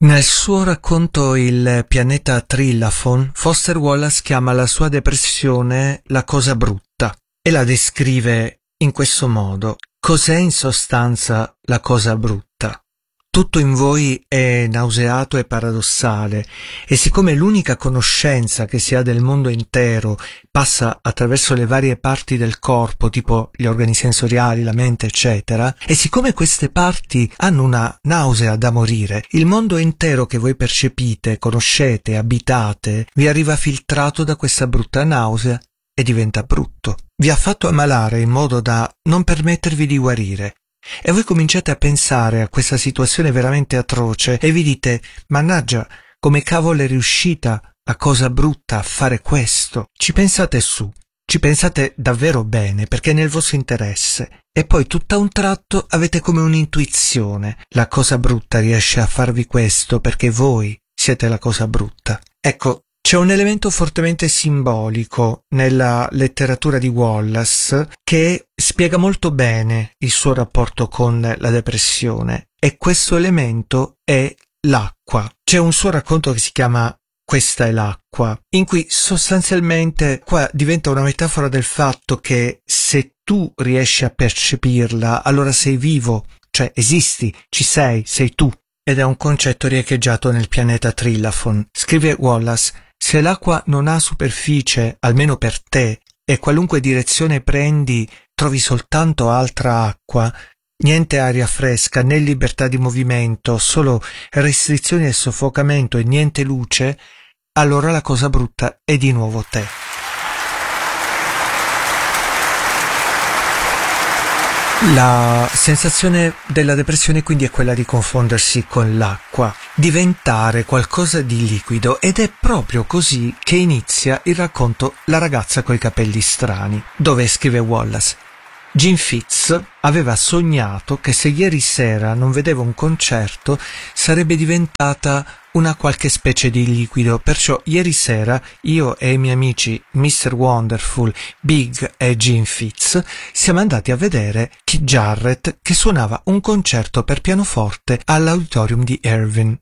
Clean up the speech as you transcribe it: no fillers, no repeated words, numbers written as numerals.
Nel suo racconto Il pianeta Trillafon, Foster Wallace chiama la sua depressione la cosa brutta e la descrive in questo modo. Cos'è in sostanza la cosa brutta? Tutto in voi è nauseato e paradossale, e siccome l'unica conoscenza che si ha del mondo intero passa attraverso le varie parti del corpo, tipo gli organi sensoriali, la mente, eccetera, e siccome queste parti hanno una nausea da morire, il mondo intero che voi percepite, conoscete, abitate, vi arriva filtrato da questa brutta nausea e diventa brutto. Vi ha fatto ammalare in modo da non permettervi di guarire. E voi cominciate a pensare a questa situazione veramente atroce e vi dite: mannaggia, come cavolo è riuscita la cosa brutta a fare questo? Ci pensate su, ci pensate davvero bene perché è nel vostro interesse, e poi tutto a un tratto avete come un'intuizione: la cosa brutta riesce a farvi questo perché voi siete la cosa brutta. Ecco, c'è un elemento fortemente simbolico nella letteratura di Wallace che spiega molto bene il suo rapporto con la depressione, e questo elemento è l'acqua. C'è un suo racconto che si chiama Questa è l'acqua, in cui sostanzialmente qua diventa una metafora del fatto che se tu riesci a percepirla, allora sei vivo, cioè esisti, ci sei tu. Ed è un concetto riecheggiato nel pianeta Trillafon. Scrive Wallace: se l'acqua non ha superficie, almeno per te, e qualunque direzione prendi trovi soltanto altra acqua, niente aria fresca né libertà di movimento, solo restrizioni e soffocamento e niente luce, allora la cosa brutta è di nuovo te. La sensazione della depressione quindi è quella di confondersi con l'acqua, diventare qualcosa di liquido, ed è proprio così che inizia il racconto La ragazza coi capelli strani, dove, scrive Wallace, Jim Fitz aveva sognato che se ieri sera non vedeva un concerto sarebbe diventata una qualche specie di liquido, perciò ieri sera io e i miei amici Mr. Wonderful, Big e Jim Fitz siamo andati a vedere Keith Jarrett che suonava un concerto per pianoforte all'Auditorium di Irvine.